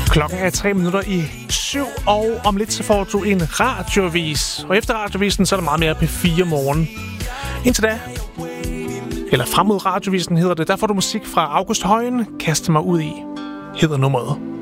Klokken er 7:03, og om lidt så får du en radioavis. Og efter radiovisen, så er der meget mere P4 morgen. Indtil da, eller frem mod radiovisen hedder det, der får du musik fra August Højen. Kaste mig ud i, hedder nummeret.